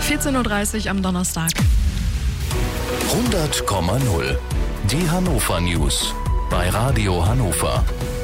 14.30 Uhr am Donnerstag. 100,0. Die Hannover News bei Radio Hannover.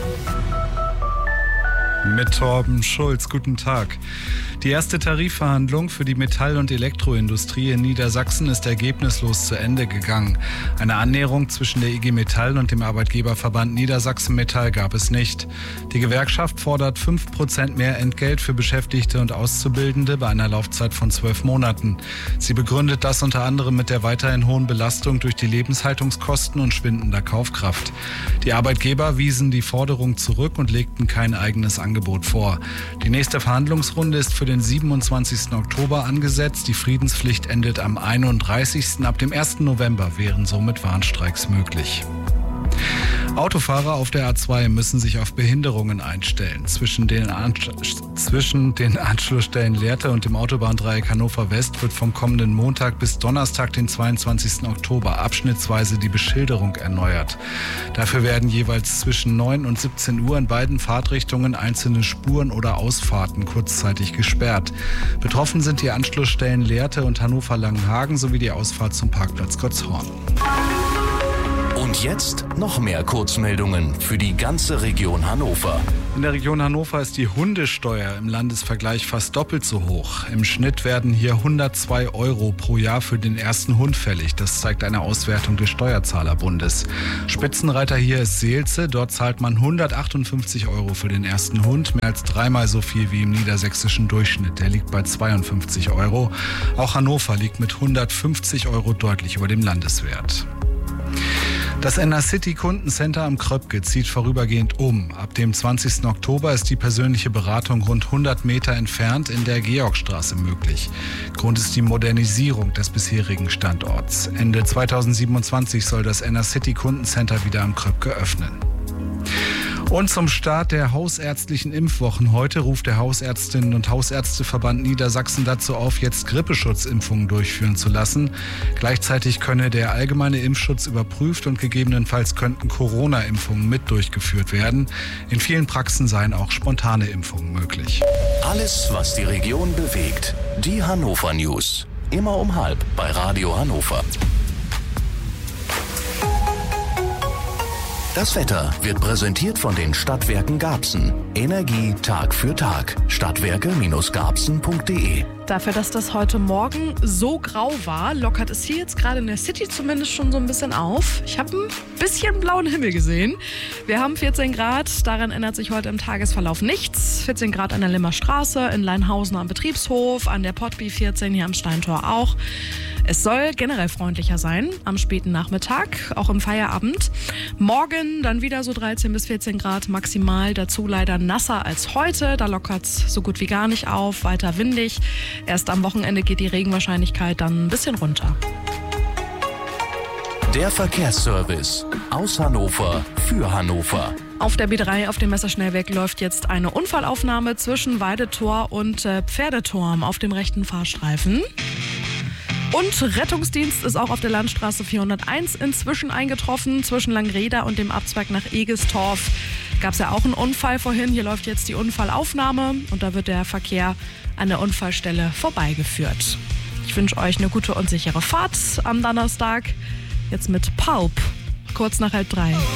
Mit Torben Schulz, guten Tag. Die erste Tarifverhandlung für die Metall- und Elektroindustrie in Niedersachsen ist ergebnislos zu Ende gegangen. Eine Annäherung zwischen der IG Metall und dem Arbeitgeberverband Niedersachsen Metall gab es nicht. Die Gewerkschaft fordert 5% mehr Entgelt für Beschäftigte und Auszubildende bei einer Laufzeit von 12 Monaten. Sie begründet das unter anderem mit der weiterhin hohen Belastung durch die Lebenshaltungskosten und schwindender Kaufkraft. Die Arbeitgeber wiesen die Forderung zurück und legten kein eigenes Angebot vor. Die nächste Verhandlungsrunde ist für den 27. Oktober angesetzt. Die Friedenspflicht endet am 31. Ab dem 1. November wären somit Warnstreiks möglich. Autofahrer auf der A2 müssen sich auf Behinderungen einstellen. Zwischen den Anschlussstellen Lehrte und dem Autobahndreieck Hannover West wird vom kommenden Montag bis Donnerstag, den 22. Oktober, abschnittsweise die Beschilderung erneuert. Dafür werden jeweils zwischen 9 und 17 Uhr in beiden Fahrtrichtungen einzelne Spuren oder Ausfahrten kurzzeitig gesperrt. Betroffen sind die Anschlussstellen Lehrte und Hannover-Langenhagen sowie die Ausfahrt zum Parkplatz Gottshorn. Und jetzt noch mehr Kurzmeldungen für die ganze Region Hannover. In der Region Hannover ist die Hundesteuer im Landesvergleich fast doppelt so hoch. Im Schnitt werden hier 102 € pro Jahr für den ersten Hund fällig. Das zeigt eine Auswertung des Steuerzahlerbundes. Spitzenreiter hier ist Seelze. Dort zahlt man 158 € für den ersten Hund, mehr als dreimal so viel wie im niedersächsischen Durchschnitt. Der liegt bei 52 €. Auch Hannover liegt mit 150 € deutlich über dem Landeswert. Das Enercity Kundencenter am Kröpke zieht vorübergehend um. Ab dem 20. Oktober ist die persönliche Beratung rund 100 Meter entfernt in der Georgstraße möglich. Grund ist die Modernisierung des bisherigen Standorts. Ende 2027 soll das Enercity Kundencenter wieder am Kröpke öffnen. Und zum Start der hausärztlichen Impfwochen heute ruft der Hausärztinnen- und Hausärzteverband Niedersachsen dazu auf, jetzt Grippeschutzimpfungen durchführen zu lassen. Gleichzeitig könne der allgemeine Impfschutz überprüft und gegebenenfalls könnten Corona-Impfungen mit durchgeführt werden. In vielen Praxen seien auch spontane Impfungen möglich. Alles, was die Region bewegt. Die Hannover News. Immer um 12:30 bei Radio Hannover. Das Wetter wird präsentiert von den Stadtwerken Garbsen. Energie Tag für Tag. Stadtwerke-garbsen.de. Dafür, dass das heute Morgen so grau war, lockert es hier jetzt gerade in der City zumindest schon so ein bisschen auf. Ich habe ein bisschen blauen Himmel gesehen. Wir haben 14 Grad, daran ändert sich heute im Tagesverlauf nichts. 14 Grad an der Limmer Straße, in Leinhausen am Betriebshof, an der Pottby 14, hier am Steintor auch. Es soll generell freundlicher sein am späten Nachmittag, auch im Feierabend. Morgen dann wieder so 13 bis 14 Grad maximal, dazu leider nasser als heute. Da lockert es so gut wie gar nicht auf, weiter windig. Erst am Wochenende geht die Regenwahrscheinlichkeit dann ein bisschen runter. Der Verkehrsservice aus Hannover für Hannover. Auf der B3 auf dem Messerschnellweg läuft jetzt eine Unfallaufnahme zwischen Weidetor und Pferdeturm auf dem rechten Fahrstreifen. Und Rettungsdienst ist auch auf der Landstraße 401 inzwischen eingetroffen. Zwischen Langreda und dem Abzweig nach Egestorf gab es ja auch einen Unfall vorhin. Hier läuft jetzt die Unfallaufnahme und da wird der Verkehr an der Unfallstelle vorbeigeführt. Ich wünsche euch eine gute und sichere Fahrt am Donnerstag. Jetzt mit Pulp, kurz nach 2:30.